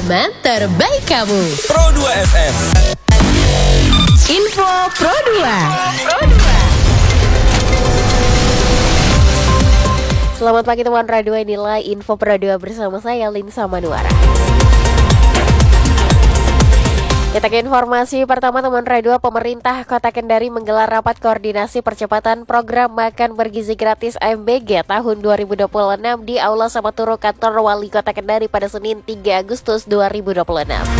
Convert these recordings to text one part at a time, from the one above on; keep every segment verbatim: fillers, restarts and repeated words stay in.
Teman terbaik kamu. Pro dua F M. Info Pro dua. Selamat pagi teman Radio, inilah Info Pro dua bersama saya Linsa Manuara. Kita ke informasi pertama teman Radio. Pemerintah Kota Kendari menggelar rapat koordinasi percepatan program makan bergizi gratis A M B G tahun dua ribu dua puluh enam di Aula Samaturo Kantor Wali Kota Kendari pada Senin tiga Agustus dua ribu dua puluh enam.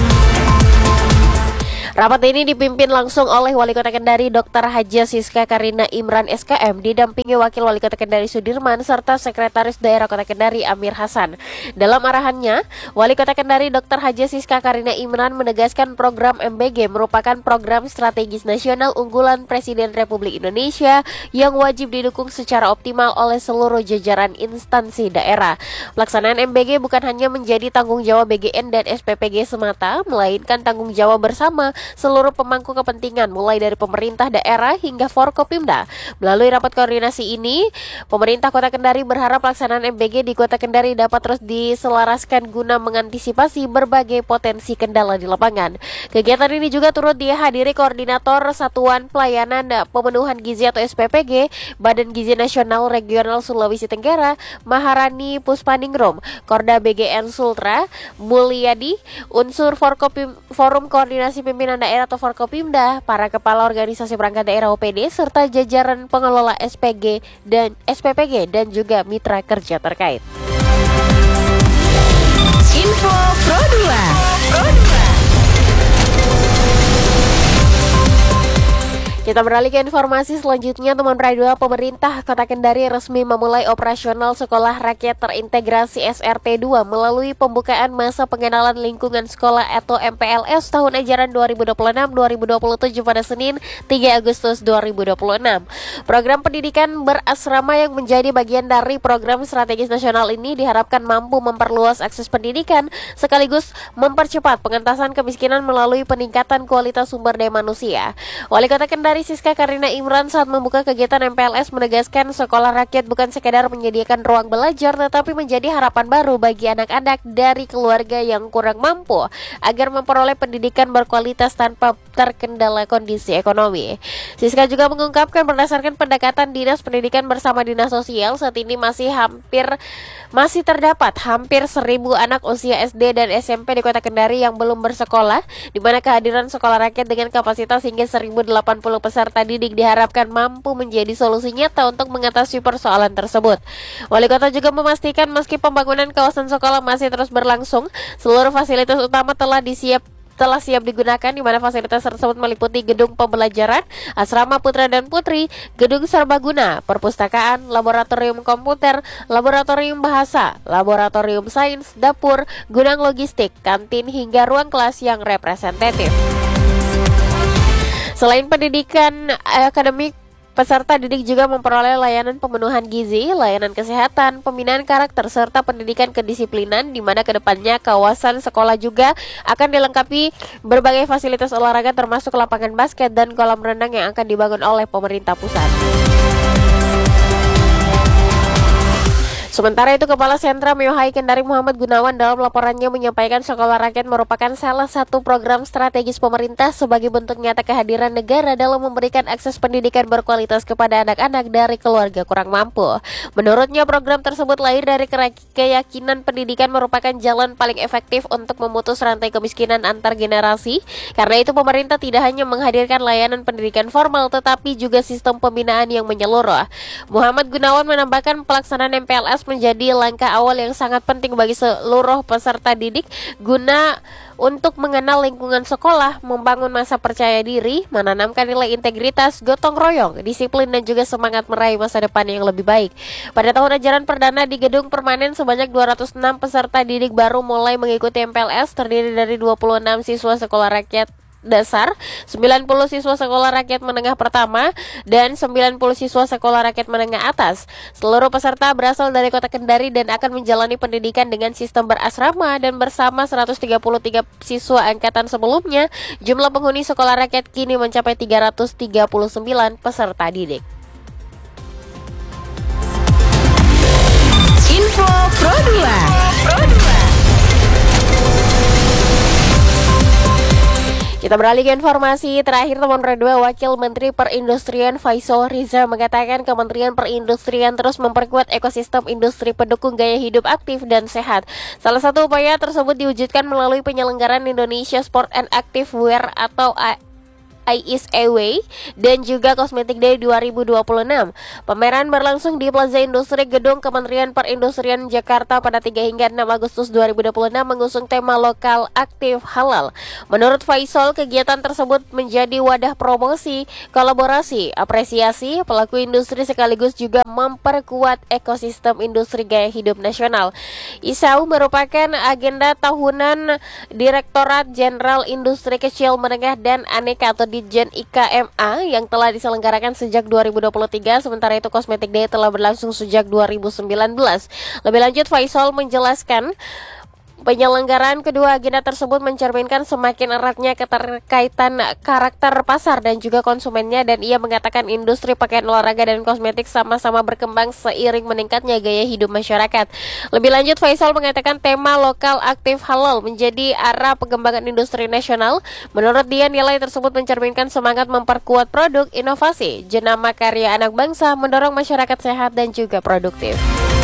Rapat ini dipimpin langsung oleh Wali Kota Kendari Doktor Haja Siska Karina Imran S K M, didampingi Wakil Wali Kota Kendari Sudirman serta Sekretaris Daerah Kota Kendari Amir Hasan. Dalam arahannya, Wali Kota Kendari Doktor Haja Siska Karina Imran menegaskan program M B G merupakan program strategis nasional unggulan Presiden Republik Indonesia yang wajib didukung secara optimal oleh seluruh jajaran instansi daerah. Pelaksanaan M B G bukan hanya menjadi tanggung jawab B G N dan S P P G semata, melainkan tanggung jawab bersama seluruh pemangku kepentingan mulai dari pemerintah daerah hingga Forkopimda. Melalui rapat koordinasi ini, pemerintah Kota Kendari berharap pelaksanaan M B G di Kota Kendari dapat terus diselaraskan guna mengantisipasi berbagai potensi kendala di lapangan. Kegiatan ini juga turut dihadiri Koordinator Satuan Pelayanan Pemenuhan Gizi atau S P P G Badan Gizi Nasional Regional Sulawesi Tenggara Maharani Puspaningrum, Korda B G N Sultra Mulyadi, unsur Forkopim, Forum Koordinasi Pimpinan Daerah atau Forkopimda, para kepala organisasi perangkat daerah O P D serta jajaran pengelola S P G dan S P P G dan juga mitra kerja terkait. Info Pro dua. Pro dua. Kita beralih ke informasi selanjutnya teman Radio. Pemerintah Kota Kendari resmi memulai operasional Sekolah Rakyat Terintegrasi S R T dua melalui pembukaan masa pengenalan lingkungan sekolah atau M P L S tahun ajaran dua ribu dua puluh enam dua ribu dua puluh tujuh pada Senin tiga Agustus dua ribu dua puluh enam. Program pendidikan berasrama yang menjadi bagian dari program strategis nasional ini diharapkan mampu memperluas akses pendidikan sekaligus mempercepat pengentasan kemiskinan melalui peningkatan kualitas sumber daya manusia. Wali Kota Kendari Dari Siska Karina Imran saat membuka kegiatan M P L S menegaskan sekolah rakyat bukan sekedar menyediakan ruang belajar tetapi menjadi harapan baru bagi anak-anak dari keluarga yang kurang mampu agar memperoleh pendidikan berkualitas tanpa terkendala kondisi ekonomi. Siska juga mengungkapkan berdasarkan pendekatan Dinas Pendidikan bersama Dinas Sosial saat ini masih hampir masih terdapat hampir seribu anak usia S D dan S M P di Kota Kendari yang belum bersekolah, di mana kehadiran sekolah rakyat dengan kapasitas hingga seribu delapan puluh peserta didik diharapkan mampu menjadi solusi nyata untuk mengatasi persoalan tersebut. Wali Kota juga memastikan meski pembangunan kawasan sekolah masih terus berlangsung, seluruh fasilitas utama telah disiap telah siap digunakan, di mana fasilitas tersebut meliputi gedung pembelajaran, asrama putra dan putri, gedung serbaguna, perpustakaan, laboratorium komputer, laboratorium bahasa, laboratorium sains, dapur, gudang logistik, kantin hingga ruang kelas yang representatif. Selain pendidikan akademik, peserta didik juga memperoleh layanan pemenuhan gizi, layanan kesehatan, pembinaan karakter, serta pendidikan kedisiplinan, di mana kedepannya kawasan sekolah juga akan dilengkapi berbagai fasilitas olahraga termasuk lapangan basket dan kolam renang yang akan dibangun oleh pemerintah pusat. Sementara itu, Kepala Sentra Myohai Kendari Muhammad Gunawan dalam laporannya menyampaikan sekolah rakyat merupakan salah satu program strategis pemerintah sebagai bentuk nyata kehadiran negara dalam memberikan akses pendidikan berkualitas kepada anak-anak dari keluarga kurang mampu. Menurutnya, program tersebut lahir dari keyakinan pendidikan merupakan jalan paling efektif untuk memutus rantai kemiskinan antar generasi. Karena itu, pemerintah tidak hanya menghadirkan layanan pendidikan formal, tetapi juga sistem pembinaan yang menyeluruh. Muhammad Gunawan menambahkan pelaksanaan M P L S menjadi langkah awal yang sangat penting bagi seluruh peserta didik guna untuk mengenal lingkungan sekolah, membangun masa percaya diri, menanamkan nilai integritas, gotong royong, disiplin dan juga semangat meraih masa depan yang lebih baik. Pada tahun ajaran perdana di gedung permanen sebanyak dua ratus enam peserta didik baru mulai mengikuti M P L S, terdiri dari dua puluh enam siswa sekolah rakyat dasar, sembilan puluh siswa sekolah rakyat menengah pertama, dan sembilan puluh siswa sekolah rakyat menengah atas. Seluruh peserta berasal dari Kota Kendari dan akan menjalani pendidikan dengan sistem berasrama, dan bersama seratus tiga puluh tiga siswa angkatan sebelumnya, jumlah penghuni sekolah rakyat kini mencapai tiga ratus tiga puluh sembilan peserta didik. Info Pro dua. Pro dua. Kita beralih ke informasi terakhir teman Pro dua. Wakil Menteri Perindustrian Faisal Riza mengatakan Kementerian Perindustrian terus memperkuat ekosistem industri pendukung gaya hidup aktif dan sehat. Salah satu upaya tersebut diwujudkan melalui penyelenggaraan Indonesia Sport and Active Wear atau I I S A W dan juga Cosmetic Day dua ribu dua puluh enam. Pameran berlangsung di Plaza Industri Gedung Kementerian Perindustrian Jakarta pada tiga hingga enam Agustus dua ribu dua puluh enam mengusung tema lokal aktif halal. Menurut Faisal, kegiatan tersebut menjadi wadah promosi, kolaborasi, apresiasi pelaku industri sekaligus juga memperkuat ekosistem industri gaya hidup nasional. I S A W merupakan agenda tahunan Direktorat Jenderal Industri Kecil Menengah dan Aneka atau Ditjen I K M A yang telah diselenggarakan sejak dua ribu dua puluh tiga, sementara itu Cosmetic Day telah berlangsung sejak dua ribu sembilan belas. Lebih lanjut, Faisal menjelaskan penyelenggaraan kedua agenda tersebut mencerminkan semakin eratnya keterkaitan karakter pasar dan juga konsumennya, dan ia mengatakan industri pakaian olahraga dan kosmetik sama-sama berkembang seiring meningkatnya gaya hidup masyarakat. Lebih lanjut, Faisal mengatakan tema lokal aktif halal menjadi arah pengembangan industri nasional. Menurut dia, nilai tersebut mencerminkan semangat memperkuat produk inovasi, jenama karya anak bangsa, mendorong masyarakat sehat dan juga produktif.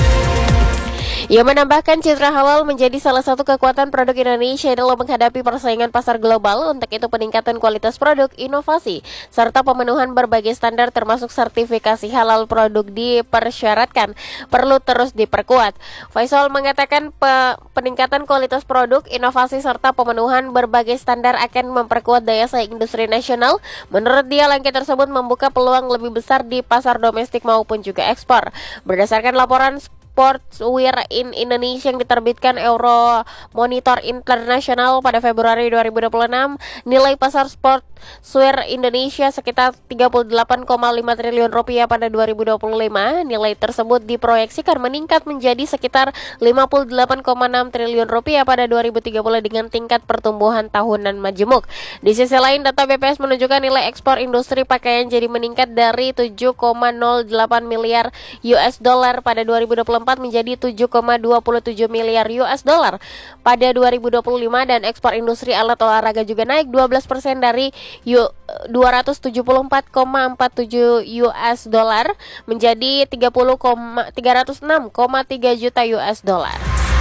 Ia menambahkan citra halal menjadi salah satu kekuatan produk Indonesia dalam menghadapi persaingan pasar global. Untuk itu peningkatan kualitas produk, inovasi, serta pemenuhan berbagai standar termasuk sertifikasi halal produk dipersyaratkan perlu terus diperkuat. Faisal mengatakan pe- peningkatan kualitas produk, inovasi, serta pemenuhan berbagai standar akan memperkuat daya saing industri nasional. Menurut dia, langkah tersebut membuka peluang lebih besar di pasar domestik maupun juga ekspor. Berdasarkan laporan Sportswear in Indonesia yang diterbitkan Euro Monitor Internasional pada Februari dua ribu dua puluh enam, nilai pasar sportswear Indonesia sekitar tiga puluh delapan koma lima triliun rupiah pada dua ribu dua puluh lima. Nilai tersebut diproyeksikan meningkat menjadi sekitar lima puluh delapan koma enam triliun rupiah pada dua ribu tiga puluh dengan tingkat pertumbuhan tahunan majemuk. Di sisi lain, data B P S menunjukkan nilai ekspor industri pakaian jadi meningkat dari tujuh koma nol delapan miliar U S dollar pada dua ribu dua puluh empat menjadi tujuh koma dua tujuh miliar U S dollar pada dua ribu dua puluh lima, dan ekspor industri alat olahraga juga naik dua belas persen dari dua ratus tujuh puluh empat koma empat tujuh U S dollar menjadi tiga ratus enam koma tiga juta U S dollar.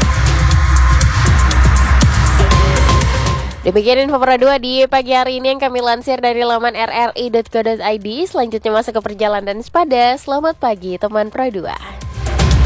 Demikian info Pro dua di pagi hari ini yang kami lansir dari laman r r i dot co dot i d. Selanjutnya masuk ke perjalanan sepada. Selamat pagi teman Pro dua.